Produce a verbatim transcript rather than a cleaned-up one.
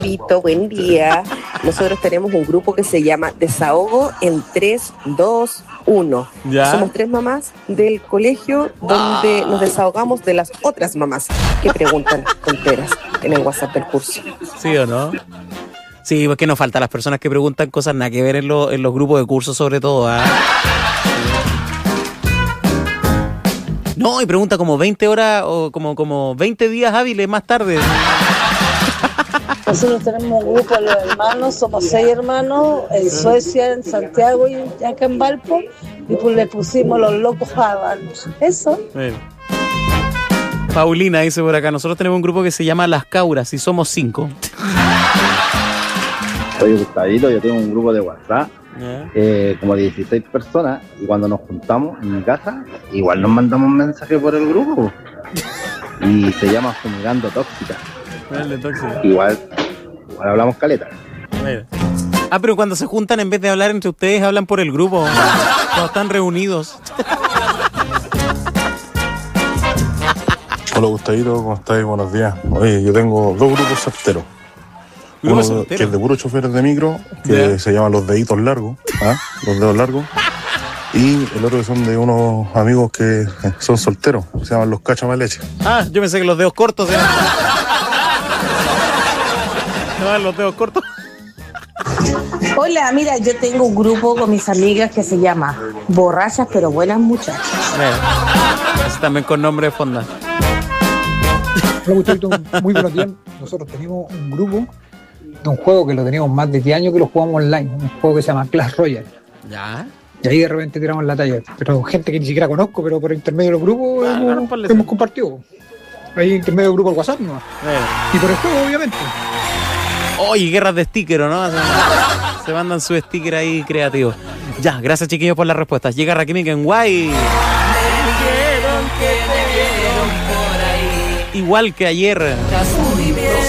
Pito, buen día. Nosotros tenemos un grupo que se llama Desahogo en tres, dos, uno. ¿Ya? Somos tres mamás del colegio donde nos desahogamos de las otras mamás que preguntan tonteras en el WhatsApp del curso. ¿Sí o no? Sí, porque nos faltan las personas que preguntan cosas nada que ver en, lo, en los grupos de cursos sobre todo. ¿Ah? No, y pregunta como veinte horas o como, como veinte días hábiles más tarde. Nosotros tenemos un grupo de los hermanos, somos seis hermanos, en Suecia, en Santiago y acá en Valpo, y pues le pusimos los locos Harvard. Eso. Bueno. Paulina dice por acá, nosotros tenemos un grupo que se llama Las Cauras y somos cinco. Soy Gustavito, yo tengo un grupo de WhatsApp, eh, como dieciséis personas, y cuando nos juntamos en mi casa, igual nos mandamos un mensaje por el grupo. Y se llama Fumigando Tóxica. Igual, igual hablamos caleta. Ah, pero cuando se juntan, en vez de hablar entre ustedes, hablan por el grupo. Cuando están reunidos. Hola Gustavito, ¿cómo estáis? Buenos días. Oye, yo tengo dos grupos certeros. Uno soltero, que es de puros choferes de micro, que yeah. se llaman los deditos largos, ¿ah? Los dedos largos. Y el otro que son de unos amigos que son solteros, se llaman los cachamaleches. Ah, yo pensé que los dedos cortos se llaman. Se llaman los dedos cortos. Hola, mira, yo tengo un grupo con mis amigas que se llama Borrachas pero Buenas Muchachas. Es también con nombre de fonda. Hola, Gustavito, muy buenos días. Nosotros tenemos un grupo de un juego que lo teníamos más de diez años que lo jugamos online, un juego que se llama Clash Royale. ¿Ya? Y ahí de repente tiramos la talla, pero gente que ni siquiera conozco, pero por intermedio de los grupos ah, hemos, no, hemos compartido. Ahí intermedio del grupo al WhatsApp, ¿no? Eh. Y por el juego, obviamente. Oye, oh, guerras de sticker, ¿no? Se, se mandan su sticker ahí creativo. Ya, gracias chiquillos por las respuestas. Llega Raquel en guay. Igual que ayer.